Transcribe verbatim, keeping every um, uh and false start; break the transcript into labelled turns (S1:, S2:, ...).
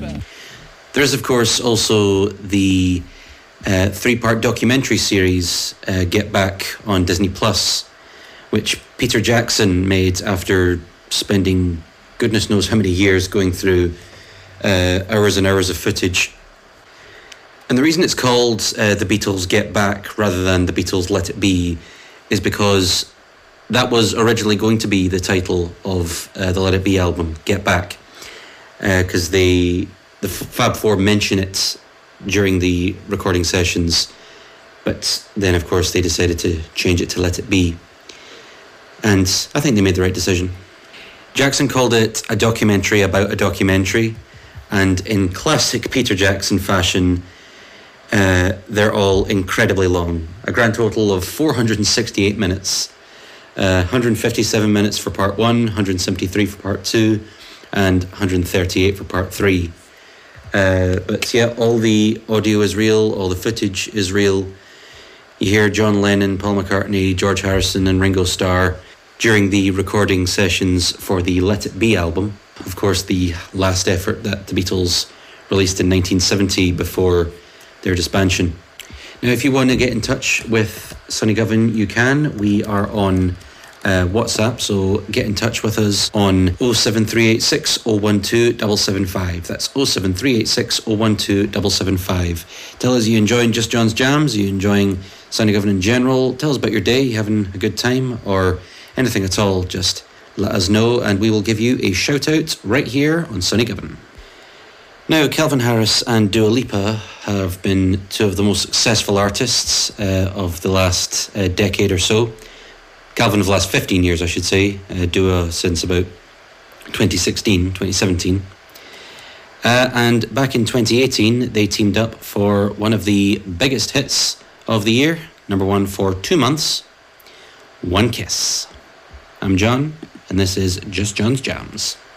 S1: There is, of course, also the uh, three-part documentary series uh, Get Back on Disney Plus, which Peter Jackson made after spending goodness knows how many years going through uh, hours and hours of footage. And the reason it's called uh, The Beatles Get Back rather than The Beatles Let It Be is because that was originally going to be the title of uh, the Let It Be album, Get Back, because uh, they the Fab Four mention it during the recording sessions, but then of course they decided to change it to Let It Be, and I think they made the right decision. Jackson called it a documentary about a documentary, and in classic Peter Jackson fashion, uh, they're all incredibly long, a grand total of four hundred sixty-eight minutes. Uh, one hundred fifty-seven minutes for part one, one hundred seventy-three for part two, and one hundred thirty-eight for part three. Uh, but yeah, all the audio is real, all the footage is real. You hear John Lennon, Paul McCartney, George Harrison and Ringo Starr during the recording sessions for the Let It Be album. Of course, the last effort that the Beatles released in nineteen seventy before their disbandment. Now, if you want to get in touch with Sonny Govan, you can. We are on uh, WhatsApp, so get in touch with us on oh seven three eight six oh one two seven seven five. That's oh seven three eight six oh one two seven seven five. Tell us, are you enjoying Just John's Jams? Are you enjoying Sonny Govan in general? Tell us about your day. You having a good time? Or anything at all, just let us know, and we will give you a shout out right here on Sonny Govan. Now, Calvin Harris and Dua Lipa have been two of the most successful artists uh, of the last uh, decade or so. Calvin of the last fifteen years, I should say. Uh, Dua since about twenty sixteen, twenty seventeen. Uh, and back in twenty eighteen, they teamed up for one of the biggest hits of the year. Number one for two months, One Kiss. I'm John, and this is Just John's Jams.